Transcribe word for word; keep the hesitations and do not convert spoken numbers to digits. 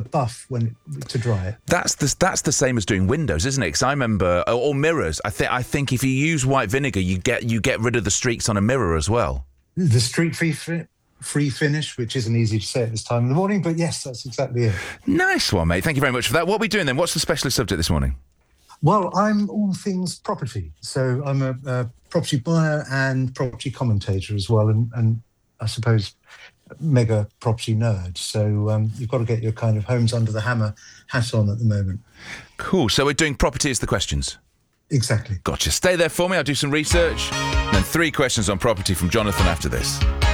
buff when it, to dry it. That's the that's the same as doing windows, isn't it? Because I remember, or, or mirrors. I think I think if you use white vinegar, you get you get rid of the streaks on a mirror as well. The streak-free fi- free finish, which isn't easy to say at this time in the morning, but yes, that's exactly it. Nice one, mate. Thank you very much for that. What are we doing then? What's the specialist subject this morning? Well, I'm all things property. So I'm a, a property buyer and property commentator as well, and, and I suppose mega property nerd. So um, you've got to get your kind of homes under the hammer hat on at the moment. Cool. So we're doing property as the questions? Exactly. Gotcha. Stay there for me. I'll do some research. And then three questions on property from Jonathan after this.